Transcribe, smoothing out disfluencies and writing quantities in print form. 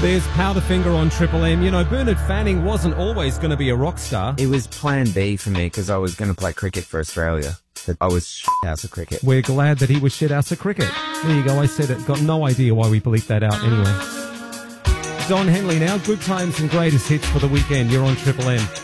There's Powderfinger on Triple M. You know, Bernard Fanning wasn't always going to be a rock star. It was plan B for me because I was going to play cricket for Australia. But I was shithouse of cricket. We're glad that he was shithouse of cricket. There you go, I said it. Got no idea why we bleeped that out anyway. Don Henley now. Good times and greatest hits for the weekend. You're on Triple M.